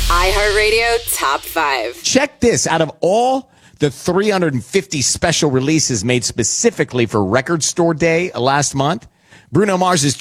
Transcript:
iHeartRadio Top 5. Check this. Out of all the 350 special releases made specifically for Record Store Day last month, Bruno Mars's